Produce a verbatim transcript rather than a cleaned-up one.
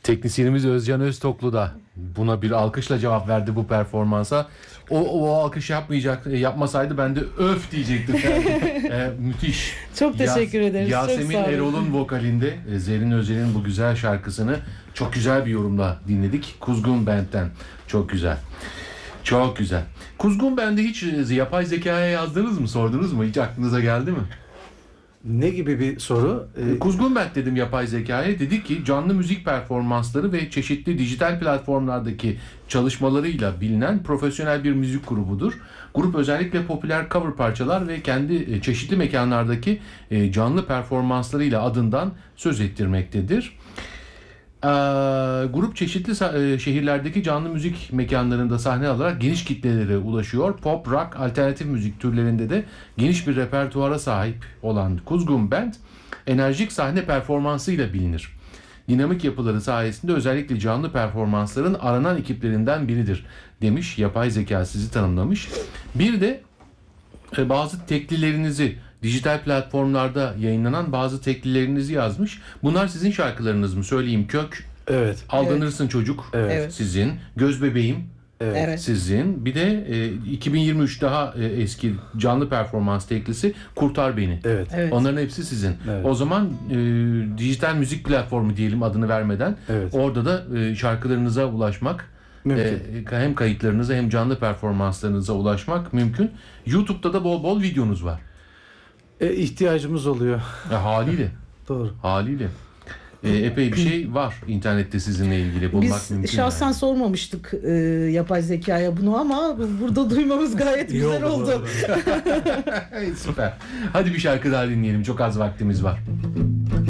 Teknisyenimiz Özcan Öztoklu da buna bir alkışla cevap verdi bu performansa. O, o alkış yapmayacak, yapmasaydı ben de öf diyecektim. e, müthiş. Çok teşekkür Yas- ederiz. Yasemin Çok sağ olun. Erol'un vokalinde e, Zerrin Özel'in bu güzel şarkısını çok güzel bir yorumla dinledik. Kuzgun Band'den. Çok güzel. Çok güzel. Kuzgun Band'i hiç e, yapay zekaya yazdınız mı? Sordunuz mu? Hiç aklınıza geldi mi? Ne gibi bir soru? Ee, Kuzgun Band dedim yapay zekaya. Dedi ki canlı müzik performansları ve çeşitli dijital platformlardaki çalışmalarıyla bilinen profesyonel bir müzik grubudur. Grup özellikle popüler cover parçalar ve kendi çeşitli mekanlardaki canlı performanslarıyla adından söz ettirmektedir. Ee, grup çeşitli sa- şehirlerdeki canlı müzik mekanlarında sahne alarak geniş kitlelere ulaşıyor. Pop, rock, alternatif müzik türlerinde de geniş bir repertuara sahip olan Kuzgun Band, enerjik sahne performansıyla bilinir. Dinamik yapıları sayesinde özellikle canlı performansların aranan ekiplerinden biridir demiş. Yapay zeka sizi tanımlamış. Bir de e, bazı teklilerinizi dijital platformlarda yayınlanan bazı teklilerinizi yazmış. Bunlar sizin şarkılarınız mı? Söyleyeyim. Kök, evet. Aldanırsın Çocuk, Evet. Evet. sizin. Göz Bebeğim, Evet. Evet. sizin. Bir de e, iki bin yirmi üç daha e, eski canlı performans teklisi Kurtar Beni. Evet. Evet. Onların hepsi sizin. Evet. O zaman e, dijital müzik platformu diyelim adını vermeden. Evet. Orada da e, şarkılarınıza ulaşmak, Mümkün. e, hem kayıtlarınıza hem canlı performanslarınıza ulaşmak mümkün. YouTube'da da bol bol videonuz var. E, ihtiyacımız oluyor. E, haliyle. Doğru. Haliyle. E, epey bir şey var internette sizinle ilgili bulmak Biz mümkün. şahsen yani. sormamıştık e, yapay zekaya bunu ama burada duymamız gayet İyi güzel oldu bu oldu. arada. Süper. Hadi bir şarkı daha dinleyelim. Çok az vaktimiz var.